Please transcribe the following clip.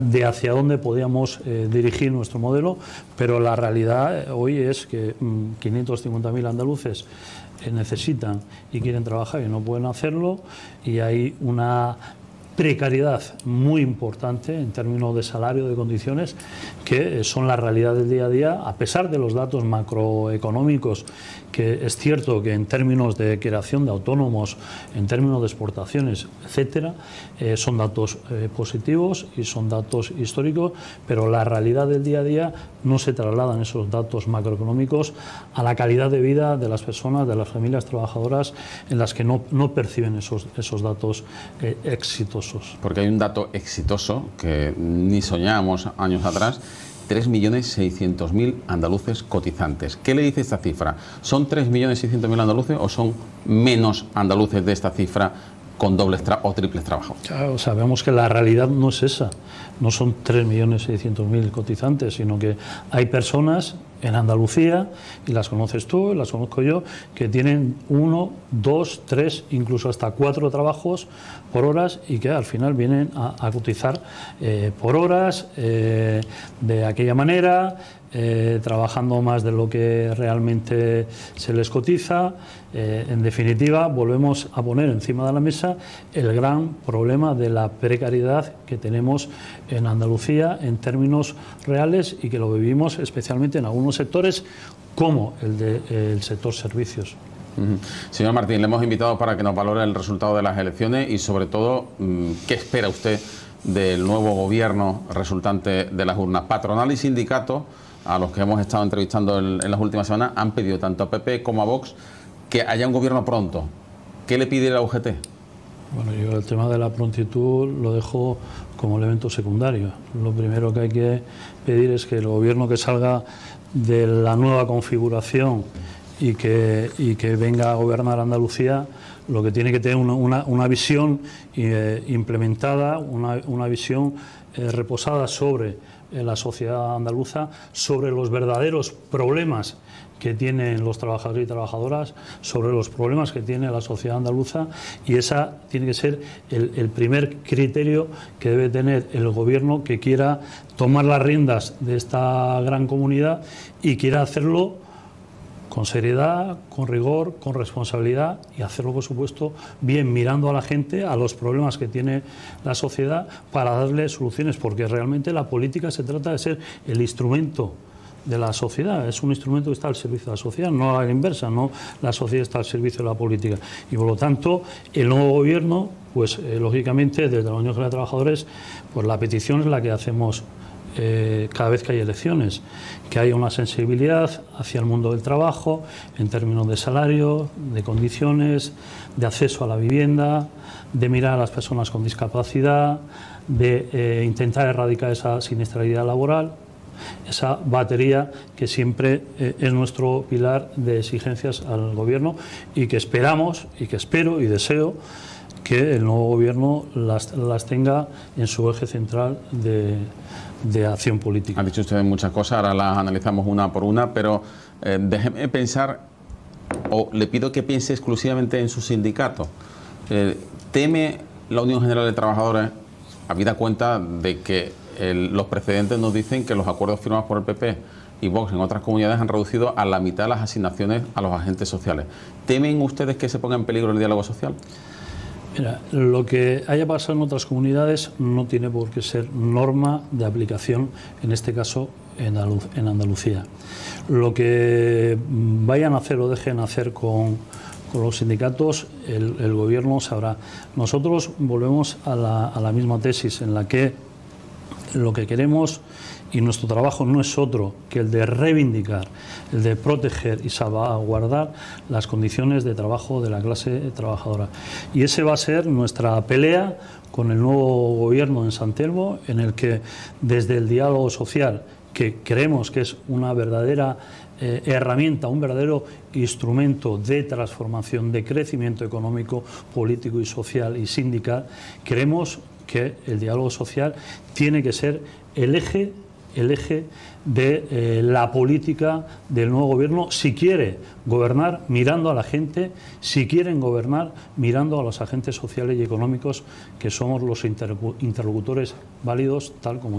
de hacia dónde podíamos dirigir nuestro modelo, pero la realidad hoy es que 550.000 andaluces necesitan y quieren trabajar y no pueden hacerlo, y hay una precariedad muy importante en términos de salario, de condiciones, que son la realidad del día a día, a pesar de los datos macroeconómicos, que es cierto que en términos de creación de autónomos, en términos de exportaciones, etcétera, son datos positivos y son datos históricos, pero la realidad del día a día no se trasladan esos datos macroeconómicos a la calidad de vida de las personas, de las familias trabajadoras, en las que no perciben esos datos exitosos. Porque hay un dato exitoso que ni soñábamos años atrás: 3.600.000 andaluces cotizantes. ¿Qué le dice esta cifra? ¿Son 3.600.000 andaluces o son menos andaluces de esta cifra con dobles o triples trabajos? Claro, sabemos que la realidad no es esa. No son 3.600.000 cotizantes, sino que hay personas en Andalucía, y las conoces tú, y las conozco yo, que tienen 1, 2, 3, incluso hasta 4 trabajos por horas, y que al final vienen a cotizar por horas, de aquella manera, trabajando más de lo que realmente se les cotiza. En definitiva, volvemos a poner encima de la mesa el gran problema de la precariedad que tenemos en Andalucía en términos reales, y que lo vivimos especialmente en algunos sectores como el del sector servicios. Señor Martín, le hemos invitado para que nos valore el resultado de las elecciones y, sobre todo, ¿qué espera usted del nuevo gobierno resultante de las urnas? Patronal y sindicatos, a los que hemos estado entrevistando en las últimas semanas, han pedido tanto a PP como a Vox que haya un gobierno pronto. ¿Qué le pide la UGT? Bueno, yo el tema de la prontitud lo dejo como elemento secundario. Lo primero que hay que pedir es que el gobierno que salga de la nueva configuración y que venga a gobernar Andalucía, lo que tiene que tener una visión implementada, una visión reposada sobre la sociedad andaluza, sobre los verdaderos problemas que tienen los trabajadores y trabajadoras, sobre los problemas que tiene la sociedad andaluza, y esa tiene que ser el primer criterio que debe tener el gobierno que quiera tomar las riendas de esta gran comunidad, y quiera hacerlo con seriedad, con rigor, con responsabilidad, y hacerlo, por supuesto, bien, mirando a la gente, a los problemas que tiene la sociedad, para darle soluciones, porque realmente la política se trata de ser el instrumento de la sociedad, es un instrumento que está al servicio de la sociedad, no a la inversa, no la sociedad está al servicio de la política. Y por lo tanto, el nuevo gobierno, pues lógicamente, desde la Unión General de Trabajadores, pues la petición es la que hacemos cada vez que hay elecciones, que haya una sensibilidad hacia el mundo del trabajo en términos de salario, de condiciones, de acceso a la vivienda, de mirar a las personas con discapacidad, de intentar erradicar esa siniestralidad laboral, esa batería que siempre es nuestro pilar de exigencias al gobierno, y que esperamos, y que espero y deseo que el nuevo gobierno las tenga en su eje central de acción política. Han dicho ustedes muchas cosas, ahora las analizamos una por una, pero déjeme pensar, o le pido que piense exclusivamente en su sindicato. ¿Teme la Unión General de Trabajadores, habida cuenta de que los precedentes nos dicen que los acuerdos firmados por el PP y Vox en otras comunidades han reducido a la mitad las asignaciones a los agentes sociales? ¿Temen ustedes que se ponga en peligro el diálogo social? Mira, lo que haya pasado en otras comunidades no tiene por qué ser norma de aplicación, en este caso en Andalucía. Lo que vayan a hacer o dejen hacer con los sindicatos, el gobierno sabrá. Nosotros volvemos a la misma tesis, en la que lo que queremos, y nuestro trabajo no es otro que el de reivindicar, el de proteger y salvaguardar las condiciones de trabajo de la clase trabajadora. Y ese va a ser nuestra pelea con el nuevo gobierno en San Telmo, en el que desde el diálogo social, que creemos que es una verdadera herramienta, un verdadero instrumento de transformación, de crecimiento económico, político y social y sindical, creemos que el diálogo social tiene que ser el eje de la política del nuevo gobierno, si quiere gobernar mirando a la gente, si quieren gobernar mirando a los agentes sociales y económicos, que somos los interlocutores válidos, tal como